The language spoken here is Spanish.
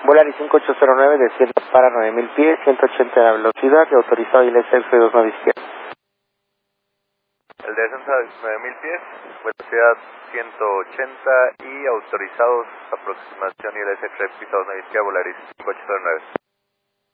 Volaris 5809, desciende para 9000 pies, 180 de la velocidad y autorizado ILS 29 izquierda. El descenso a 9000 pies, velocidad 180 y autorizados aproximación ILS 3 piso 29 izquierda, Volaris 5809.